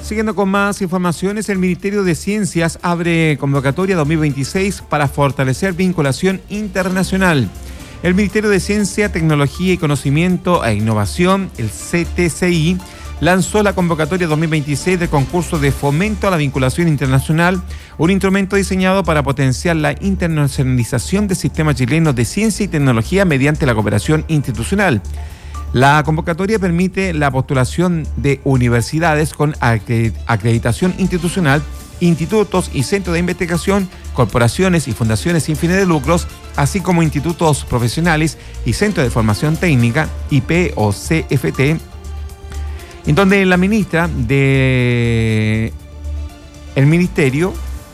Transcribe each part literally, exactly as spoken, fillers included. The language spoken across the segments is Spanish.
Siguiendo con más informaciones, el Ministerio de Ciencias abre convocatoria dos mil veintiséis para fortalecer vinculación internacional. El Ministerio de Ciencia, Tecnología y Conocimiento e Innovación, el C T C I, lanzó la convocatoria dos mil veintiséis del concurso de fomento a la vinculación internacional, un instrumento diseñado para potenciar la internacionalización del sistema chileno de ciencia y tecnología mediante la cooperación institucional. La convocatoria permite la postulación de universidades con acreditación institucional, institutos y centros de investigación, corporaciones y fundaciones sin fines de lucros, así como institutos profesionales y centros de formación técnica, I P o C F T, en donde la ministra de el Ministerio,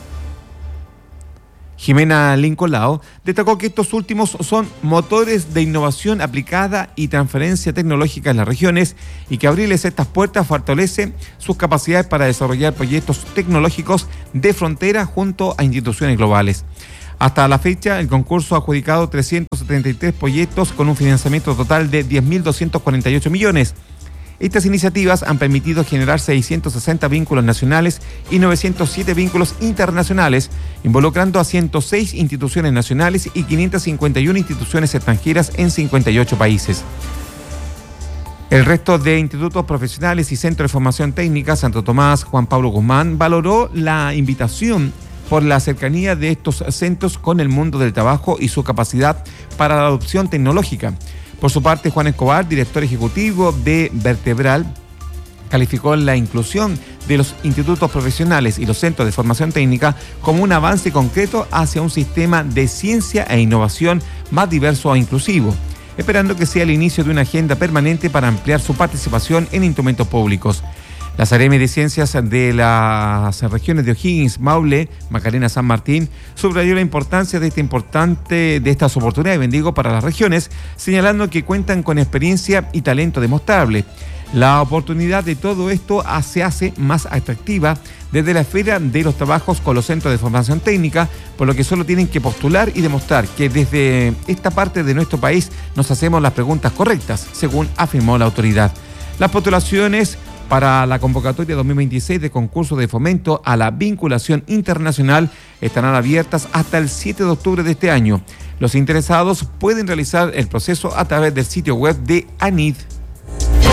Jimena Lincolao, destacó que estos últimos son motores de innovación aplicada y transferencia tecnológica en las regiones y que abrirles estas puertas fortalece sus capacidades para desarrollar proyectos tecnológicos de frontera junto a instituciones globales. Hasta la fecha, el concurso ha adjudicado trescientos setenta y tres proyectos con un financiamiento total de diez mil doscientos cuarenta y ocho millones. Estas iniciativas han permitido generar seiscientos sesenta vínculos nacionales y novecientos siete vínculos internacionales, involucrando a ciento seis instituciones nacionales y quinientas cincuenta y una instituciones extranjeras en cincuenta y ocho países. El resto de institutos profesionales y centros de formación técnica, Santo Tomás, Juan Pablo Guzmán, valoró la invitación por la cercanía de estos centros con el mundo del trabajo y su capacidad para la adopción tecnológica. Por su parte, Juan Escobar, director ejecutivo de Vertebral, calificó la inclusión de los institutos profesionales y los centros de formación técnica como un avance concreto hacia un sistema de ciencia e innovación más diverso e inclusivo, esperando que sea el inicio de una agenda permanente para ampliar su participación en instrumentos públicos. La Seremi de Ciencias de las regiones de O'Higgins, Maule, Macarena, San Martín, subrayó la importancia de esta importante de estas oportunidades, bendigo, para las regiones, señalando que cuentan con experiencia y talento demostrable. La oportunidad de todo esto se hace más atractiva desde la esfera de los trabajos con los centros de formación técnica, por lo que solo tienen que postular y demostrar que desde esta parte de nuestro país nos hacemos las preguntas correctas, según afirmó la autoridad. Las postulaciones para la convocatoria dos mil veintiséis de concurso de fomento a la vinculación internacional estarán abiertas hasta el siete de octubre de este año. Los interesados pueden realizar el proceso a través del sitio web de ANID.